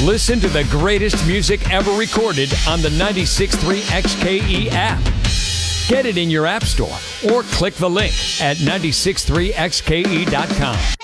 Listen to the greatest music ever recorded on the 96.3 XKE app. Get it in your app store or click the link at 963xke.com.